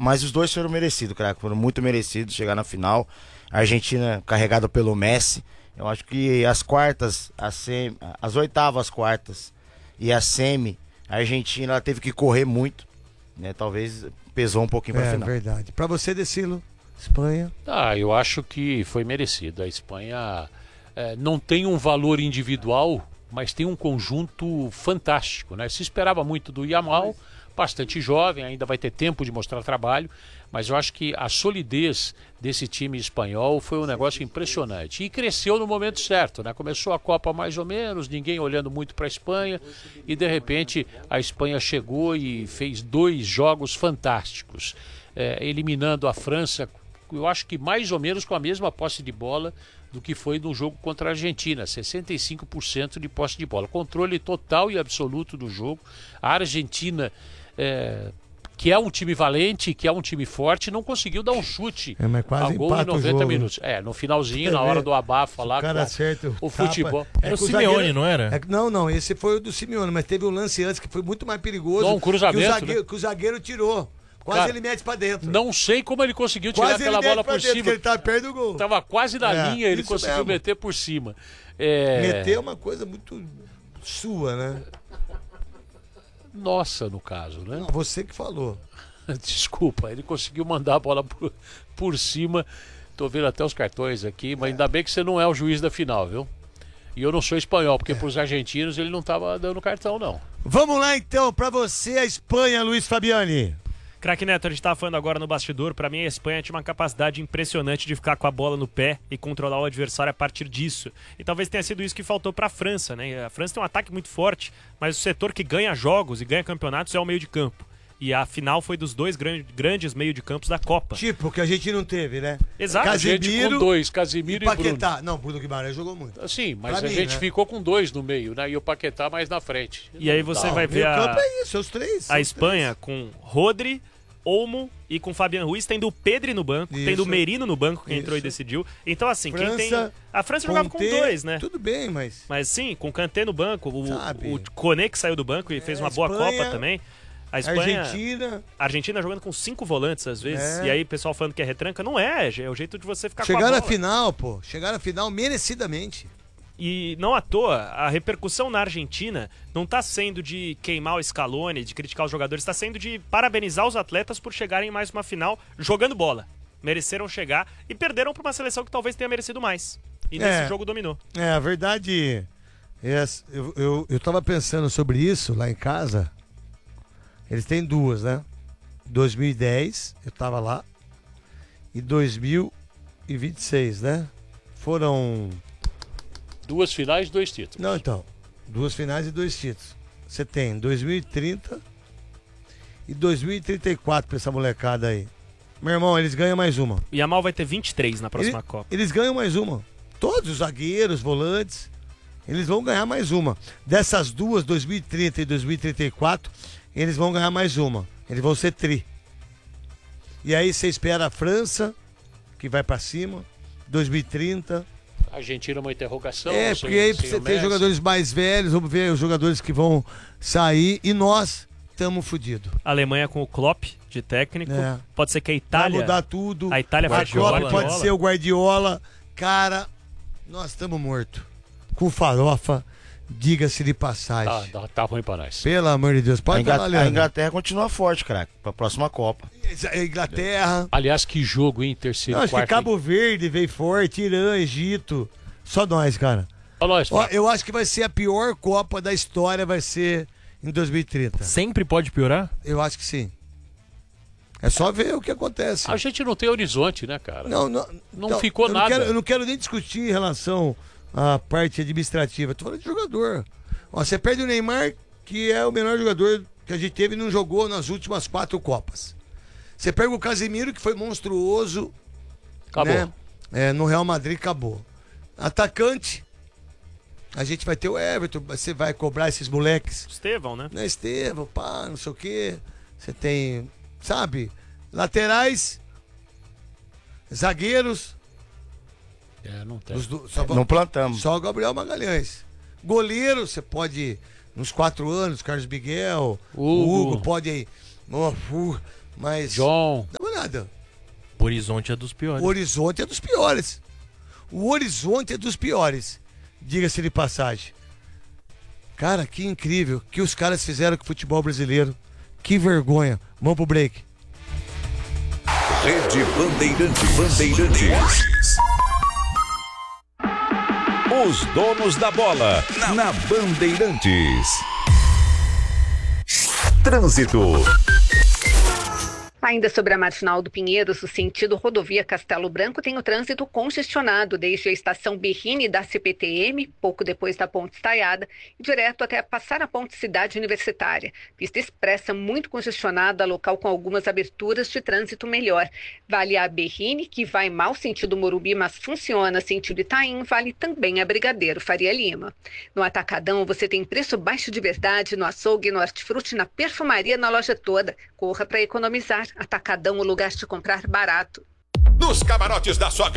Mas os dois foram merecidos, craque. Foram muito merecidos chegar na final. A Argentina carregada pelo Messi. Eu acho que as quartas, as oitavas, quartas e a semi, a Argentina ela teve que correr muito, né? Talvez pesou um pouquinho pra final. É verdade. Pra você, Decilo, Espanha? Eu acho que foi merecido. A Espanha não tem um valor individual, mas tem um conjunto fantástico, né? Se esperava muito do Yamal, bastante jovem, ainda vai ter tempo de mostrar trabalho, mas eu acho que a solidez desse time espanhol foi um negócio impressionante. E cresceu no momento certo, né? Começou a Copa mais ou menos, ninguém olhando muito para a Espanha, e de repente a Espanha chegou e fez 2 jogos fantásticos, eliminando a França, eu acho que mais ou menos com a mesma posse de bola do que foi no jogo contra a Argentina, 65% de posse de bola, controle total e absoluto do jogo. A Argentina, que é um time valente, que é um time forte, não conseguiu dar um chute a gol em 90 minutos. No finalzinho, na hora do abafa lá, o futebol. Era o Simeone, não era? Não, esse foi o do Simeone, mas teve um lance antes que foi muito mais perigoso. Um cruzamento, que o zagueiro tirou. Quase ele mete pra dentro. Não sei como ele conseguiu tirar aquela bola por cima. Porque ele tá perto do gol. Tava quase na linha, ele conseguiu meter por cima. Meter é uma coisa muito sua, né? Nossa, no caso, né? Não, você que falou. Desculpa, ele conseguiu mandar a bola por cima. Tô vendo até os cartões aqui, mas ainda bem que você não é o juiz da final, viu? E eu não sou espanhol, porque pros argentinos ele não tava dando cartão, não. Vamos lá, então, pra você, a Espanha, Luiz Fabiani. Craque Neto, a gente tava falando agora no bastidor, pra mim a Espanha tinha uma capacidade impressionante de ficar com a bola no pé e controlar o adversário a partir disso. E talvez tenha sido isso que faltou pra França, né? A França tem um ataque muito forte, mas o setor que ganha jogos e ganha campeonatos é o meio de campo. E a final foi dos 2 grandes meio de campos da Copa. Tipo, que a gente não teve, né? Exato. Casemiro, a gente com 2, Casemiro e Paquetá. Bruno. Não, Bruno Guimarães jogou muito. Sim, mas a gente ficou com 2 no meio, né? E o Paquetá mais na frente. E aí você vai ver campo é isso, os 3. A Espanha com Rodri, Olmo e com Fabian Ruiz, tendo o Pedri no banco, tendo o Merino no banco, que entrou e decidiu. Então, assim, França, quem tem... A França jogava com 2, né? Tudo bem, mas... Mas sim, com Kanté no banco, o Koné que saiu do banco e fez uma boa Copa também. A Espanha... Argentina jogando com 5 volantes, às vezes. E aí, o pessoal falando que é retranca. Não é o jeito de você ficar com a bola. Chegar na final, pô. Chegar na final merecidamente. E não à toa, a repercussão na Argentina não está sendo de queimar o Scaloni, de criticar os jogadores, está sendo de parabenizar os atletas por chegarem em mais uma final jogando bola. Mereceram chegar e perderam para uma seleção que talvez tenha merecido mais. E nesse jogo dominou. A verdade eu tava pensando sobre isso lá em casa. Eles têm 2, né? 2010, eu tava lá. E 2026, né? Foram... 2 finais, 2 títulos. Não, então. 2 finais e 2 títulos. Você tem 2030 e 2034 pra essa molecada aí. Meu irmão, eles ganham mais uma. O Yamal vai ter 23 na próxima Copa. Eles ganham mais uma. Todos os zagueiros, volantes, eles vão ganhar mais uma. Dessas 2, 2030 e 2034, eles vão ganhar mais uma. Eles vão ser tri. E aí você espera a França, que vai pra cima, 2030... A Argentina é uma interrogação. Porque aí você tem jogadores mais velhos, vamos ver os jogadores que vão sair e nós estamos fodidos. A Alemanha com o Klopp de técnico. Pode ser que a Itália... Vai mudar tudo. A Itália vai Klopp pode ser o Guardiola. Cara, nós estamos mortos. Com farofa, diga-se de passagem. Tá ruim pra nós. Pelo amor de Deus. Pode falar, Leandro. A Inglaterra continua forte, craque, pra próxima Copa. A Inglaterra. Aliás, que jogo, hein? Terceiro, quarto. Acho que Cabo Verde veio forte, Irã, Egito. Só nós, cara. Eu acho que vai ser a pior Copa da história, vai ser em 2030. Sempre pode piorar? Eu acho que sim. É só ver o que acontece. A gente não tem horizonte, né, cara? Não então, ficou nada. Eu não quero nem discutir em relação à parte administrativa. Tô falando de jogador. Você perde o Neymar, que é o melhor jogador que a gente teve e não jogou nas últimas 4 Copas. Você pega o Casemiro, que foi monstruoso. Acabou. Né? No Real Madrid, acabou. Atacante, a gente vai ter o Everton, você vai cobrar esses moleques. Estevão, né? Estevão, pá, não sei o quê. Você tem, sabe, laterais, zagueiros. Não tem. Não plantamos. Só o Gabriel Magalhães. Goleiro, você pode, nos 4 anos, Carlos Miguel, o Hugo pode ir. Mas. John. nada. O Horizonte é dos piores. O Horizonte é dos piores. O Horizonte é dos piores. Diga-se de passagem. Cara, que incrível que os caras fizeram com o futebol brasileiro. Que vergonha. Vamos pro break. Rede Bandeirantes. Os donos da bola na Bandeirantes. Trânsito. Ainda sobre a Marginal do Pinheiros, o sentido rodovia Castelo Branco tem o trânsito congestionado desde a estação Berrini da CPTM, pouco depois da Ponte Estaiada, e direto até passar a Ponte Cidade Universitária. Pista expressa muito congestionada, local com algumas aberturas de trânsito melhor. Vale a Berrini, que vai mal sentido Morumbi, mas funciona sentido Itaim, vale também a Brigadeiro Faria Lima. No Atacadão, você tem preço baixo de verdade no açougue, no hortifruti, na perfumaria, na loja toda. Corra para economizar. Atacadão, o lugar de comprar barato. Nos camarotes da sua